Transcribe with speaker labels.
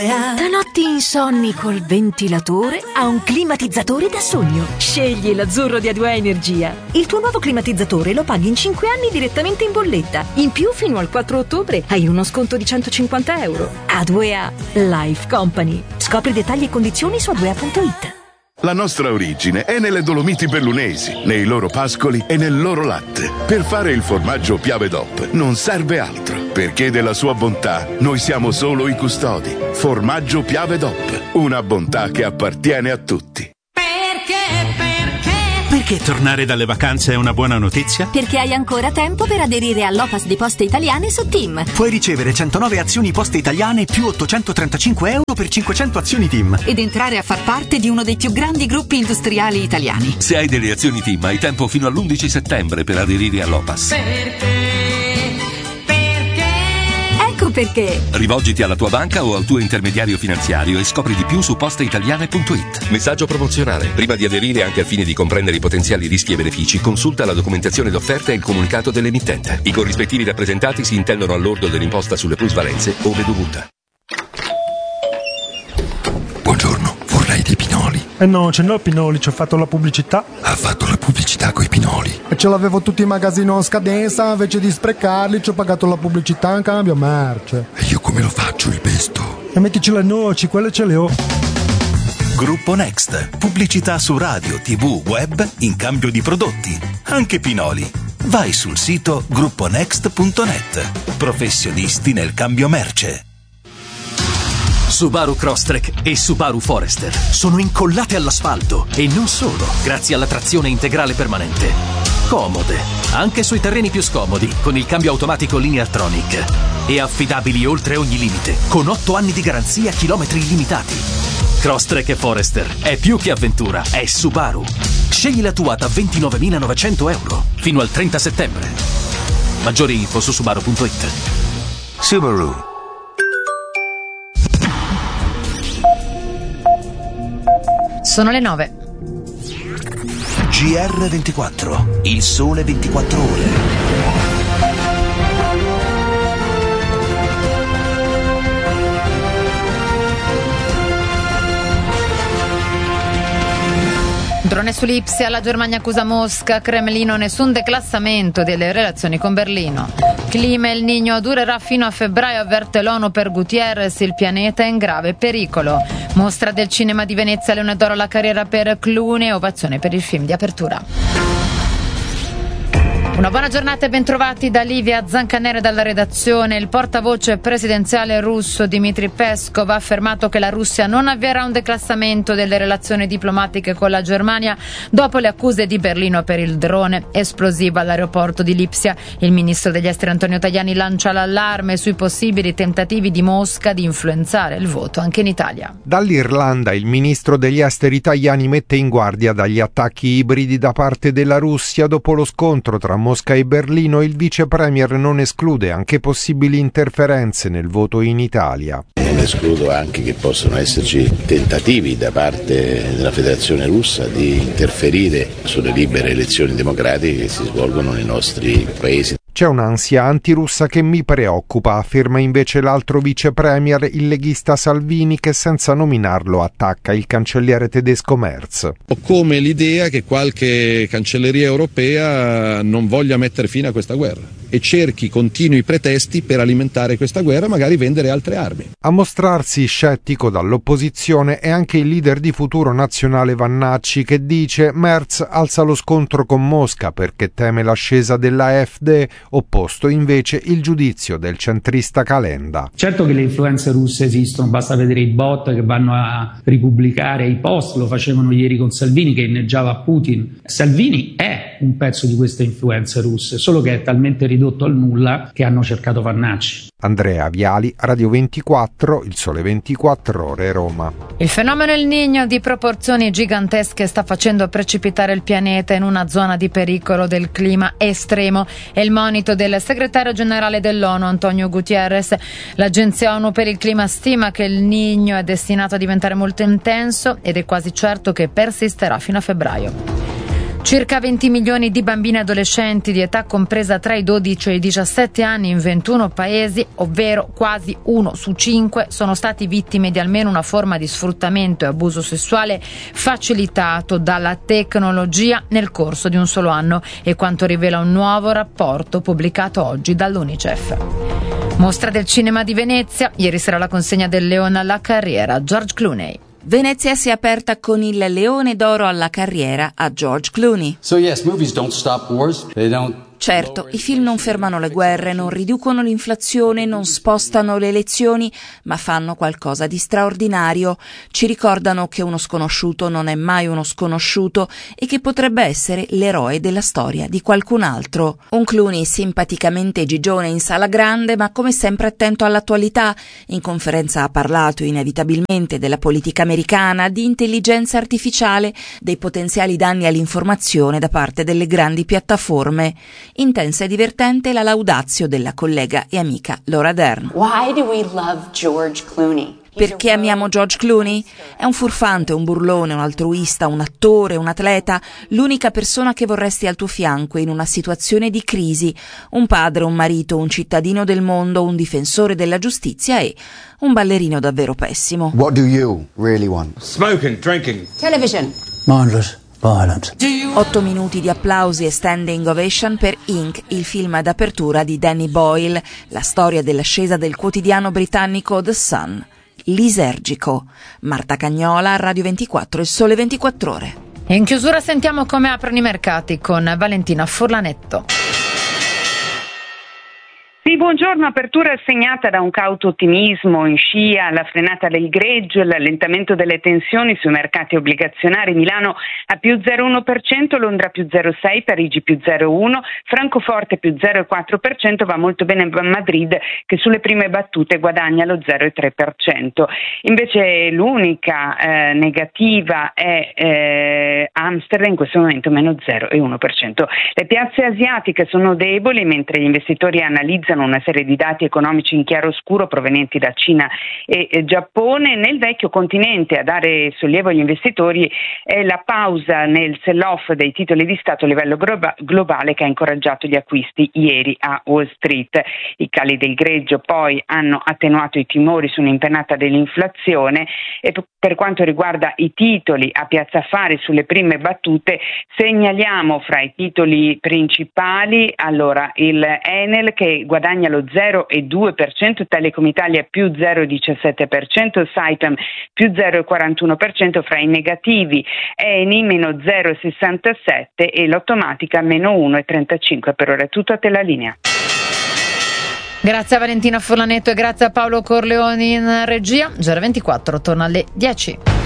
Speaker 1: Da notti insonni col ventilatore a un climatizzatore da sogno. Scegli l'azzurro di A2A Energia. Il tuo nuovo climatizzatore lo paghi in 5 anni direttamente in bolletta. In più, fino al 4 ottobre hai uno sconto di €150. A2A Life Company. Scopri dettagli e condizioni su a2a.it.
Speaker 2: La nostra origine è nelle Dolomiti Bellunesi, nei loro pascoli e nel loro latte. Per fare il formaggio Piave DOP non serve altro, perché della sua bontà noi siamo solo i custodi. Formaggio Piave DOP, una bontà che appartiene a tutti.
Speaker 3: Perché tornare dalle vacanze è una buona notizia?
Speaker 4: Perché hai ancora tempo per aderire all'OPAS di Poste Italiane su TIM.
Speaker 5: Puoi ricevere 109 azioni Poste Italiane più €835 per 500 azioni TIM.
Speaker 6: Ed entrare a far parte di uno dei più grandi gruppi industriali italiani.
Speaker 7: Se hai delle azioni TIM hai tempo fino all'11 settembre per aderire all'OPAS.
Speaker 4: Perché?
Speaker 7: Rivolgiti alla tua banca o al tuo intermediario finanziario e scopri di più su posteitaliane.it. Messaggio promozionale. Prima di aderire, anche al fine di comprendere i potenziali rischi e benefici, consulta la documentazione d'offerta e il comunicato dell'emittente. I corrispettivi rappresentati si intendono al lordo dell'imposta sulle plusvalenze ove dovuta.
Speaker 8: Buongiorno, vorrei dei pinoli.
Speaker 9: No, ce n'ho pinoli, ci ho fatto la pubblicità.
Speaker 8: Ha fatto la pubblicità coi pinoli?
Speaker 9: E ce l'avevo tutti in magazzino a scadenza, invece di sprecarli ci ho pagato la pubblicità in cambio merce.
Speaker 8: E io come lo faccio il pesto?
Speaker 9: E mettici le noci, quelle ce le ho.
Speaker 3: Gruppo Next. Pubblicità su radio, TV, web in cambio di prodotti. Anche pinoli. Vai sul sito grupponext.net. Professionisti nel cambio merce.
Speaker 10: Subaru Crosstrek e Subaru Forester sono incollate all'asfalto e non solo, grazie alla trazione integrale permanente. Comode, anche sui terreni più scomodi, con il cambio automatico Lineartronic. E affidabili oltre ogni limite, con 8 anni di garanzia, chilometri illimitati. Crosstrek e Forester è più che avventura, è Subaru. Scegli la tua da €29.900 fino al 30 settembre. Maggiori info su subaru.it.
Speaker 3: Subaru.
Speaker 11: Sono le 9.
Speaker 3: GR24, il sole 24 ore.
Speaker 11: Drone su Lipsia, la Germania accusa Mosca, Cremlino nessun declassamento delle relazioni con Berlino. Clima, El Niño durerà fino a febbraio, avverte l'ONU per Gutierrez, il pianeta è in grave pericolo. Mostra del cinema di Venezia, Leone d'Oro alla carriera per Clooney, ovazione per il film di apertura. Una buona giornata e bentrovati da Livia Zancanere dalla redazione. Il portavoce presidenziale russo Dmitry Peskov ha affermato che la Russia non avvierà un declassamento delle relazioni diplomatiche con la Germania dopo le accuse di Berlino per il drone esplosivo all'aeroporto di Lipsia. Il ministro degli esteri Antonio Tajani lancia l'allarme sui possibili tentativi di Mosca di influenzare il voto anche in Italia.
Speaker 12: Dall'Irlanda il ministro degli esteri Tajani mette in guardia dagli attacchi ibridi da parte della Russia dopo lo scontro tra Mosca e Berlino. Il vice premier non esclude anche possibili interferenze nel voto in Italia.
Speaker 13: Non escludo anche che possano esserci tentativi da parte della Federazione Russa di interferire sulle libere elezioni democratiche che si svolgono nei nostri paesi.
Speaker 12: C'è un'ansia antirussa che mi preoccupa, afferma invece l'altro vice premier, il leghista Salvini, che senza nominarlo attacca il cancelliere tedesco Merz.
Speaker 14: Ho come l'idea che qualche cancelleria europea non voglia mettere fine a questa guerra e cerchi continui pretesti per alimentare questa guerra, magari vendere altre armi.
Speaker 12: A mostrarsi scettico dall'opposizione è anche il leader di Futuro Nazionale Vannacci, che dice Merz alza lo scontro con Mosca perché teme l'ascesa dell'AfD, opposto invece il giudizio del centrista Calenda.
Speaker 15: Certo che le influenze russe esistono, basta vedere i bot che vanno a ripubblicare i post, lo facevano ieri con Salvini che inneggiava a Putin. Salvini è un pezzo di queste influenze russe, solo che è talmente ridotto al nulla che hanno cercato Vannacci.
Speaker 12: Andrea Viali, Radio 24, Il Sole 24 Ore, Roma.
Speaker 11: Il fenomeno El Niño di proporzioni gigantesche sta facendo precipitare il pianeta in una zona di pericolo del clima estremo. È il monito del segretario generale dell'ONU Antonio Gutierrez. L'agenzia ONU per il clima stima che il Niño è destinato a diventare molto intenso ed è quasi certo che persisterà fino a febbraio. Circa 20 milioni di bambini e adolescenti di età compresa tra i 12 e i 17 anni in 21 paesi, ovvero quasi 1 su 5, sono stati vittime di almeno una forma di sfruttamento e abuso sessuale facilitato dalla tecnologia nel corso di un solo anno, e quanto rivela un nuovo rapporto pubblicato oggi dall'UNICEF. Mostra del cinema di Venezia, ieri sera la consegna del Leone alla carriera, George Clooney.
Speaker 16: Venezia si è aperta con il Leone d'Oro alla carriera a George Clooney.
Speaker 17: So yes, movies don't stop wars. They don't.
Speaker 16: Certo, i film non fermano le guerre, non riducono l'inflazione, non spostano le elezioni, ma fanno qualcosa di straordinario. Ci ricordano che uno sconosciuto non è mai uno sconosciuto e che potrebbe essere l'eroe della storia di qualcun altro. Un Clooney simpaticamente gigione in sala grande, ma come sempre attento all'attualità. In conferenza ha parlato inevitabilmente della politica americana, di intelligenza artificiale, dei potenziali danni all'informazione da parte delle grandi piattaforme. Intensa e divertente la laudatio della collega e amica Laura Dern.
Speaker 18: Why do we love George Clooney?
Speaker 16: Perché amiamo George Clooney? È un furfante, un burlone, un altruista, un attore, un atleta, l'unica persona che vorresti al tuo fianco in una situazione di crisi, un padre, un marito, un cittadino del mondo, un difensore della giustizia e un ballerino davvero pessimo.
Speaker 19: What do you really want?
Speaker 17: Smoking, drinking.
Speaker 18: Television.
Speaker 19: Mindless. Violent.
Speaker 16: 8 minuti di applausi e standing ovation per Inc., il film d'apertura di Danny Boyle, la storia dell'ascesa del quotidiano britannico The Sun. Lisergico. Marta Cagnola, Radio 24, Il Sole 24 Ore.
Speaker 11: In chiusura sentiamo come aprono i mercati con Valentina Furlanetto.
Speaker 20: Sì, buongiorno. Apertura segnata da un cauto ottimismo in scia alla frenata del greggio, l'allentamento delle tensioni sui mercati obbligazionari. Milano a più 0,1%, Londra più 0,6%, Parigi più 0,1%, Francoforte più 0,4%, va molto bene Madrid che sulle prime battute guadagna lo 0,3%. Invece l'unica negativa è Amsterdam, in questo momento meno 0,1%. Le piazze asiatiche sono deboli mentre gli investitori analizzano una serie di dati economici in chiaroscuro provenienti da Cina e Giappone. Nel vecchio continente a dare sollievo agli investitori è la pausa nel sell-off dei titoli di Stato a livello globale che ha incoraggiato gli acquisti ieri a Wall Street. I cali del greggio poi hanno attenuato i timori su un'impennata dell'inflazione e per quanto riguarda i titoli a Piazza Affari sulle prime battute segnaliamo fra i titoli principali allora il Enel che guadagna lo 0,2%, Telecom Italia più 0,17%, Saipem più 0,41%, fra i negativi Eni meno 0,67% e l'Automatica meno 1,35%. Per ora è tutto, a te la linea.
Speaker 11: Grazie a Valentina Furlanetto e grazie a Paolo Corleoni in regia. Gera 24 torna alle 10.